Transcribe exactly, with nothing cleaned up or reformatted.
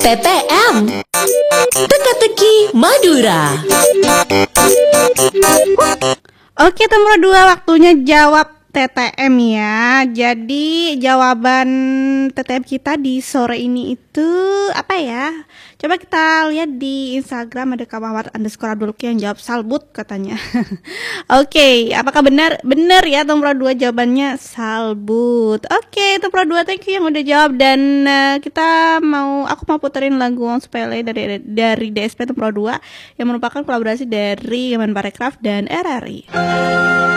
T T M Teka-teki Madura. Oke, nomor dua waktunya jawab T T M ya. Jadi jawaban T T M kita di sore ini itu apa ya? Coba kita lihat di Instagram, ada Kak Muhammad underscore Abdul yang jawab salbut katanya. Oke, apakah benar? Benar ya, nomor dua jawabannya salbut. Oke, nomor dua thank you yang udah jawab. Dan uh, kita mau, aku mau puterin lagu Wong Sepele dari dari D S P nomor dua yang merupakan kolaborasi dari Kemenparekraf dan R R I.